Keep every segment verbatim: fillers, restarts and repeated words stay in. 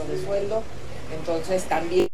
de sueldo, entonces también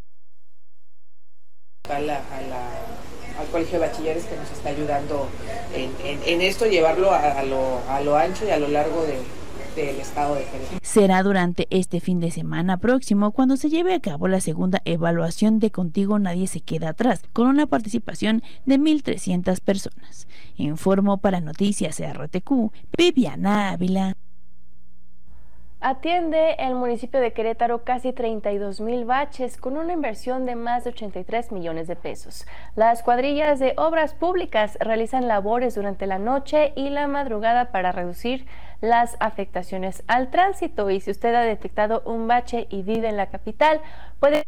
a la, a la, al Colegio de Bachilleres que nos está ayudando en, en, en esto, llevarlo a, a, lo, a lo ancho y a lo largo de del estado de Querétaro. Será durante este fin de semana próximo cuando se lleve a cabo la segunda evaluación de Contigo Nadie Se Queda Atrás, con una participación de mil trescientas personas. Informó para Noticias R T Q, Viviana Ávila. Atiende el municipio de Querétaro casi treinta y dos mil baches con una inversión de más de ochenta y tres millones de pesos. Las cuadrillas de obras públicas realizan labores durante la noche y la madrugada para reducir las afectaciones al tránsito. Y si usted ha detectado un bache y vive en la capital, puede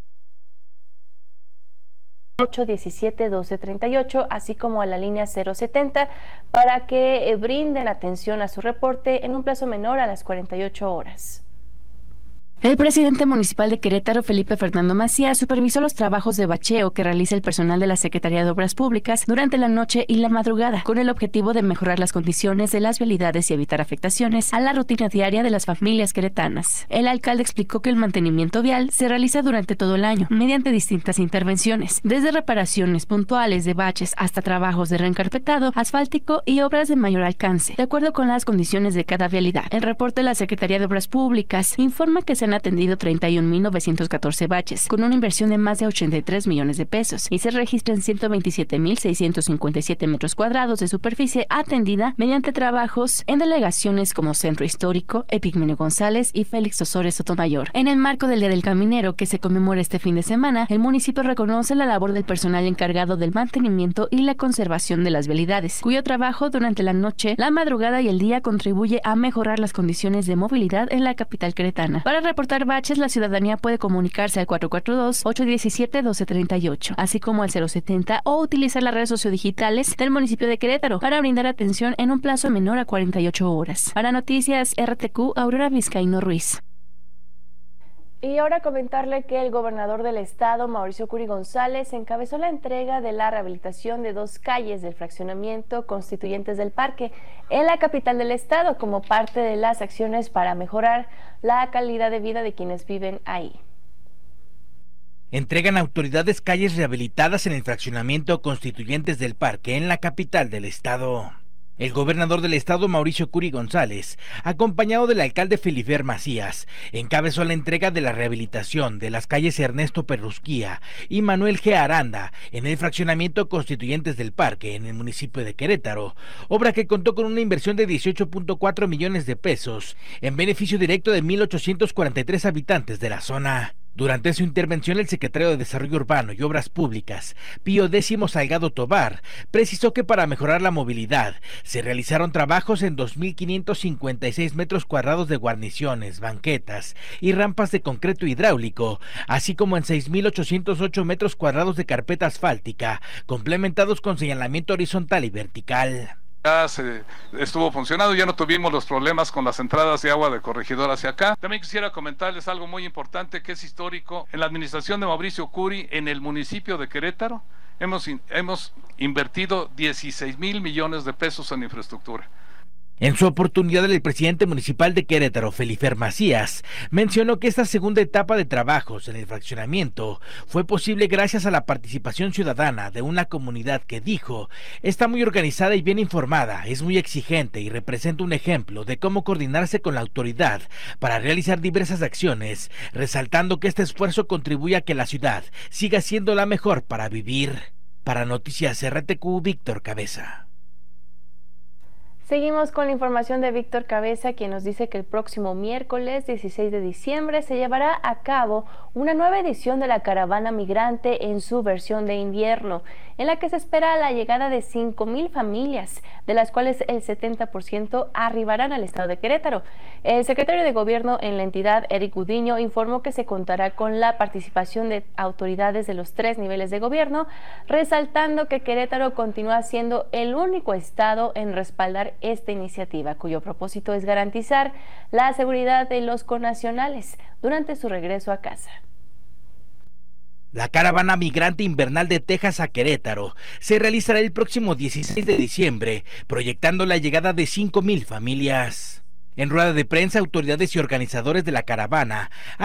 ocho diecisiete doce treinta y ocho, así como a la línea cero setenta, para que eh, brinden atención a su reporte en un plazo menor a las cuarenta y ocho horas. El presidente municipal de Querétaro, Felipe Fernando Macías, supervisó los trabajos de bacheo que realiza el personal de la Secretaría de Obras Públicas durante la noche y la madrugada, con el objetivo de mejorar las condiciones de las vialidades y evitar afectaciones a la rutina diaria de las familias queretanas. El alcalde explicó que el mantenimiento vial se realiza durante todo el año, mediante distintas intervenciones, desde reparaciones puntuales de baches hasta trabajos de reencarpetado, asfáltico y obras de mayor alcance, de acuerdo con las condiciones de cada vialidad. El reporte de la Secretaría de Obras Públicas informa que se han atendido treinta y un mil novecientos catorce baches, con una inversión de más de ochenta y tres millones de pesos, y se registran ciento veintisiete mil seiscientos cincuenta y siete metros cuadrados de superficie atendida mediante trabajos en delegaciones como Centro Histórico, Epigmenio González y Félix Osores Sotomayor. En el marco del Día del Caminero, que se conmemora este fin de semana, el municipio reconoce la labor del personal encargado del mantenimiento y la conservación de las vialidades, cuyo trabajo durante la noche, la madrugada y el día contribuye a mejorar las condiciones de movilidad en la capital queretana. Para reportar baches, la ciudadanía puede comunicarse al cuatro cuatro dos, ocho diecisiete, doce treinta y ocho, así como al cero setenta, o utilizar las redes sociodigitales del municipio de Querétaro para brindar atención en un plazo menor a cuarenta y ocho horas. Para Noticias R T Q, Aurora Vizcaíno Ruiz. Y ahora comentarle que el gobernador del estado, Mauricio Curi González, encabezó la entrega de la rehabilitación de dos calles del fraccionamiento Constituyentes del Parque en la capital del estado, como parte de las acciones para mejorar la calidad de vida de quienes viven ahí. Entregan autoridades calles rehabilitadas en el fraccionamiento Constituyentes del Parque en la capital del estado. El gobernador del estado, Mauricio Curi González, acompañado del alcalde Felifer Macías, encabezó la entrega de la rehabilitación de las calles Ernesto Perrusquía y Manuel G. Aranda en el fraccionamiento Constituyentes del Parque en el municipio de Querétaro, obra que contó con una inversión de dieciocho punto cuatro millones de pesos en beneficio directo de mil ochocientos cuarenta y tres habitantes de la zona. Durante su intervención, el secretario de Desarrollo Urbano y Obras Públicas, Pío Décimo Salgado Tobar, precisó que para mejorar la movilidad se realizaron trabajos en dos mil quinientos cincuenta y seis metros cuadrados de guarniciones, banquetas y rampas de concreto hidráulico, así como en seis mil ochocientos ocho metros cuadrados de carpeta asfáltica, complementados con señalamiento horizontal y vertical. Ya se estuvo funcionando, ya no tuvimos los problemas con las entradas de agua de Corregidora hacia acá. También quisiera comentarles algo muy importante que es histórico. En la administración de Mauricio Curi, en el municipio de Querétaro, hemos, hemos invertido dieciséis mil millones de pesos en infraestructura. En su oportunidad, el presidente municipal de Querétaro, Felifer Macías, mencionó que esta segunda etapa de trabajos en el fraccionamiento fue posible gracias a la participación ciudadana de una comunidad que, dijo, está muy organizada y bien informada, es muy exigente y representa un ejemplo de cómo coordinarse con la autoridad para realizar diversas acciones, resaltando que este esfuerzo contribuye a que la ciudad siga siendo la mejor para vivir. Para Noticias R T Q, Víctor Cabeza. Seguimos con la información de Víctor Cabeza, quien nos dice que el próximo miércoles dieciséis de diciembre se llevará a cabo una nueva edición de la Caravana Migrante en su versión de invierno, en la que se espera la llegada de cinco mil familias, de las cuales el setenta por ciento arribarán al estado de Querétaro. El secretario de Gobierno en la entidad, Eric Gudiño, informó que se contará con la participación de autoridades de los tres niveles de gobierno, resaltando que Querétaro continúa siendo el único estado en respaldar esta iniciativa, cuyo propósito es garantizar la seguridad de los connacionales durante su regreso a casa. La caravana migrante invernal de Texas a Querétaro se realizará el próximo dieciséis de diciembre, proyectando la llegada de cinco mil familias. En rueda de prensa, autoridades y organizadores de la caravana